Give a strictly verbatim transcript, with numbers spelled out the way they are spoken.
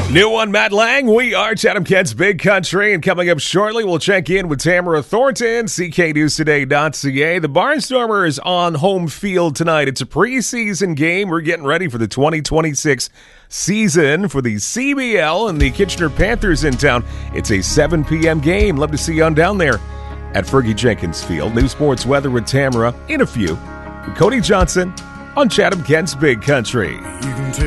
New one, Matt Lang. We are Chatham Kent's Big Country, and coming up shortly, we'll check in with Tamara Thornton, C K News Today dot C A. The Barnstormers on home field tonight. It's a preseason game. We're getting ready for the twenty twenty-six season for the C B L and the Kitchener Panthers in town. It's a seven p.m. game. Love to see you on down there at Fergie Jenkins Field. New sports weather with Tamara in a few. Cody Johnson on Chatham Kent's Big Country.